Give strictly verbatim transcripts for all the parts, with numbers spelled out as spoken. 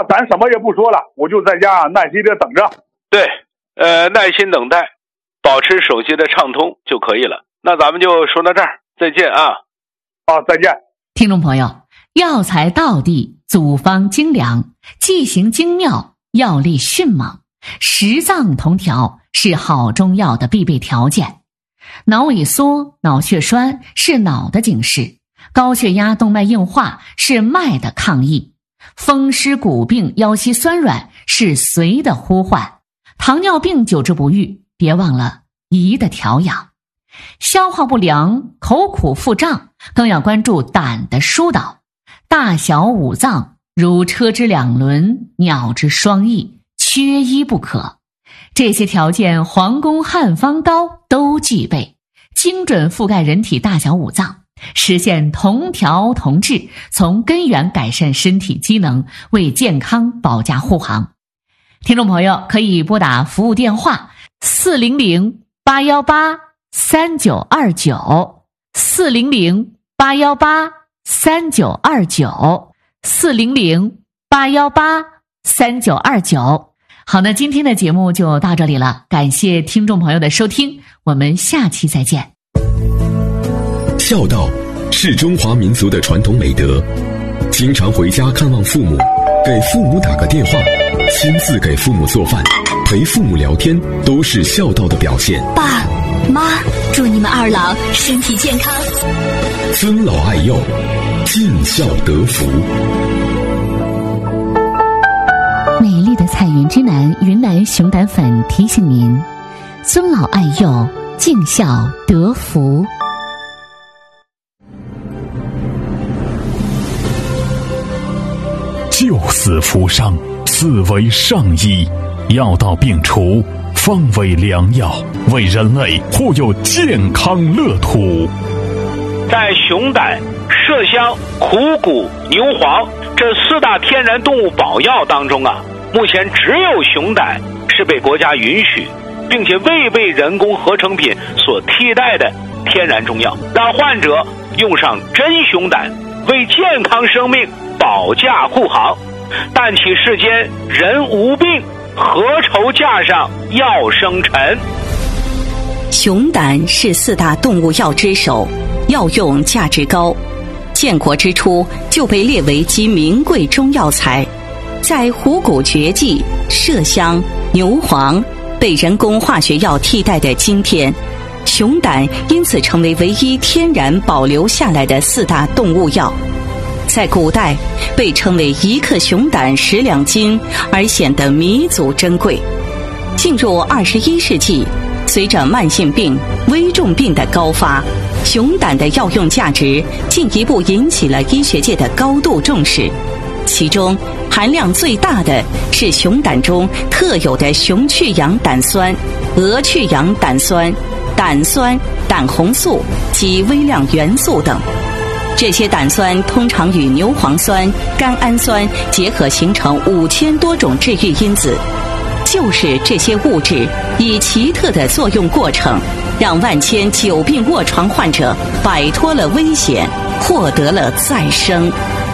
咱什么也不说了，我就在家耐心的等着。 对，呃，耐心等待，保持手机的畅通就可以了。那咱们就说到这儿，再见啊！ 啊，再见。 听众朋友，药材道地，组方精良，剂型精妙，药力迅猛，十脏同调是好中药的必备条件。脑萎缩、脑血栓是脑的警示，高血压、动脉硬化是脉的抗议，风湿骨病、腰膝酸软是髓的呼唤，糖尿病久治不愈，别忘了胰的调养。消化不良、口苦腹胀，更要关注胆的疏导。大小五脏如车之两轮、鸟之双翼，缺一不可。这些条件皇宫汉方膏都具备，精准覆盖人体大小五脏，实现同调同治，从根源改善身体机能，为健康保驾护航。听众朋友可以拨打服务电话四零零八一八三九二九，四零零八一八三九二九，四零零八一八三九二九。好，那今天的节目就到这里了，感谢听众朋友的收听，我们下期再见。 孝道是中华民族的传统美德，经常回家看望父母，给父母打个电话，亲自给父母做饭，陪父母聊天，都是孝道的表现。 爸妈，祝你们二老身体健康， 尊老爱幼，尽孝得福。 美丽的彩云之南云南熊胆粉提醒您：尊老爱幼，尽孝得福。 救死扶伤，此为上医，药到病除，方为良药，为人类护佑健康乐土。 在熊胆、麝香、苦谷、牛黄这四大天然动物保药当中啊，目前只有熊胆是被国家允许并且未被人工合成品所替代的天然中药，让患者用上真熊胆，为健康生命保驾护航。但其世间人无病，何愁架上药生尘。 熊胆是四大动物药之首，药用价值高，建国之初就被列为极名贵中药材。在虎骨绝技、麝香、牛黄被人工化学药替代的今天，熊胆因此成为唯一天然保留下来的四大动物药。在古代被称为一克熊胆十两金，而显得弥足珍贵。进入二十一世纪，随着慢性病、危重病的高发，熊胆的药用价值进一步引起了医学界的高度重视。其中含量最大的是熊胆中特有的熊去氧胆酸、鹅去氧胆酸、胆酸、胆红素及微量元素等。这些胆酸通常与牛磺酸、甘氨酸结合，形成五千多种治愈因子。就是这些物质以奇特的作用过程，让万千久病卧床患者摆脱了危险，获得了再生。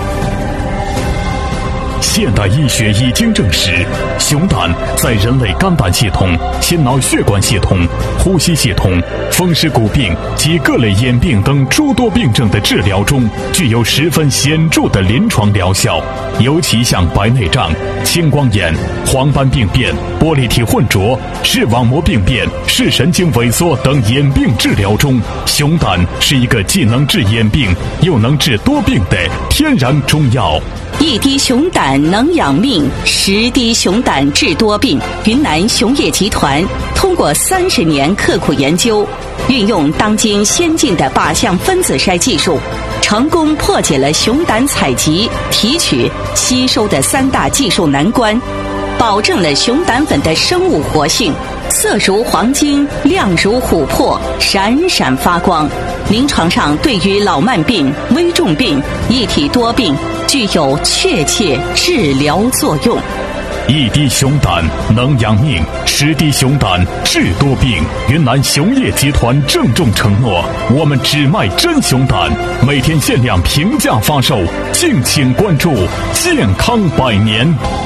现代医学已经证实，熊胆在人类肝胆系统、心脑血管系统、呼吸系统、风湿骨病及各类眼病等诸多病症的治疗中，具有十分显著的临床疗效。尤其像白内障、青光眼、黄斑病变、玻璃体混浊、视网膜病变、视神经萎缩等眼病治疗中，熊胆是一个既能治眼病又能治多病的天然中药。 一滴熊胆能养命，十滴熊胆治多病。云南熊业集团通过三十年刻苦研究，运用当今先进的靶向分子筛技术，成功破解了熊胆采集、提取、吸收的三大技术难关，保证了熊胆粉的生物活性，色如黄金，亮如琥珀，闪闪发光。临床上对于老慢病、危重病、一体多病具有确切治疗作用。 一滴熊胆能养命，十滴熊胆治多病。云南熊业集团郑重承诺，我们只卖真熊胆，每天限量平价发售，敬请关注，健康百年。